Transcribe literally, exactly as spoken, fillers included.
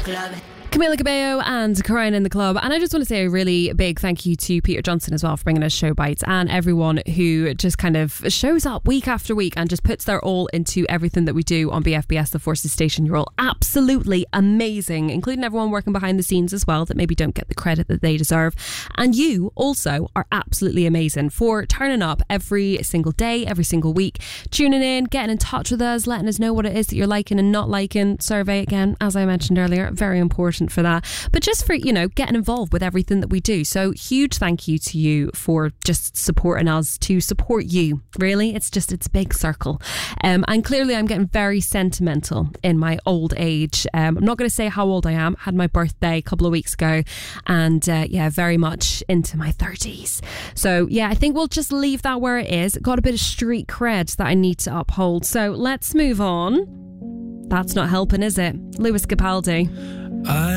Camila Cabello and Crying in the Club. And I just want to say a really big thank you to Peter Johnson as well for bringing us Show Bites, and everyone who just kind of shows up week after week and just puts their all into everything that we do on B F B S The Forces Station. You're all absolutely amazing, including everyone working behind the scenes as well that maybe don't get the credit that they deserve. And you also are absolutely amazing for turning up every single day, every single week, tuning in, getting in touch with us, letting us know what it is that you're liking and not liking. Survey, again, as I mentioned earlier, very important for that, but just for, you know, getting involved with everything that we do. So huge thank you to you for just supporting us to support you. Really, it's just, it's a big circle. Um, and clearly I'm getting very sentimental in my old age. Um, I'm not going to say how old I am. Had my birthday a couple of weeks ago, and uh, yeah, very much into my thirties. So yeah, I think we'll just leave that where it is. Got a bit of street cred that I need to uphold. So let's move on. That's not helping, is it? Lewis Capaldi. I